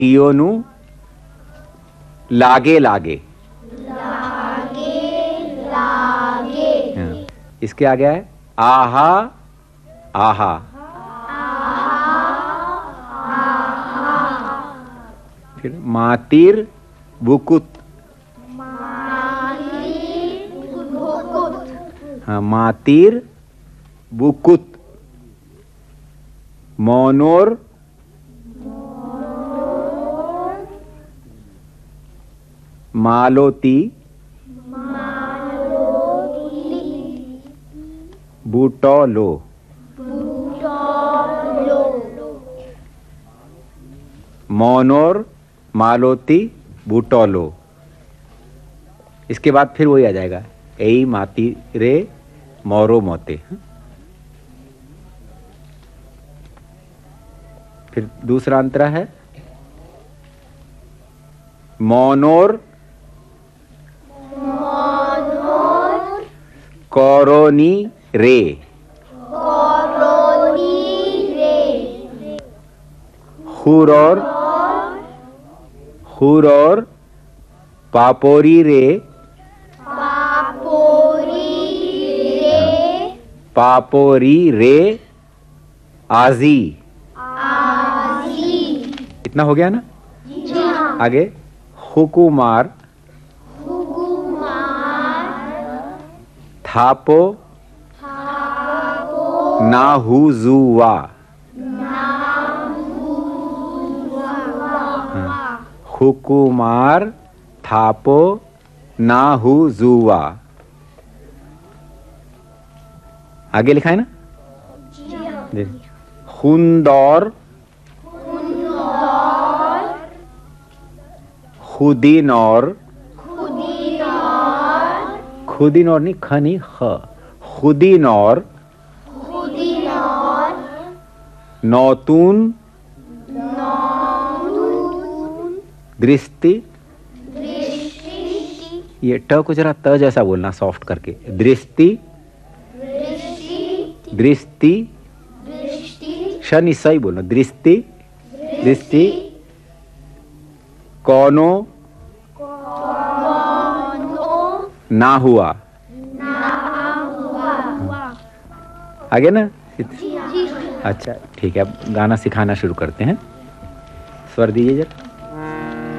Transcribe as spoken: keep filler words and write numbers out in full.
टियोनु लागे लागे लागे लागे। हाँ, इसके आगे है आहा आहा। फिर मातिर बुकुत। हाँ, मातिर बुकुत। मोनोर मालोती बूटोलो। मोनोर मालोती बूटोलो। इसके बाद फिर वही आ जाएगा एई माती रे मोरो मोते। फिर दूसरा अंतरा है मोनोर कोरोनी रे। हुरोर हुरोर पापोरी रे। पापोरी रे आजी। इतना हो गया ना। आगे हुकुमार थापो नाहुजुवा। हुकुमार थापो नाहुजुवा। आगे लिखा है ना। हुंदौर खुदीनौर। खुदीनौर नहीं खनी ख। खुदीनौर नौतून दृष्टि। ये ट को जरा त जैसा बोलना सॉफ्ट करके। दृष्टि दृष्टि शनि सही बोलना। दृष्टि दृष्टि कौनो ना हुआ। आगे ना। अच्छा ठीक है, अब गाना सिखाना शुरू करते हैं। स्वर दीजिए जरा।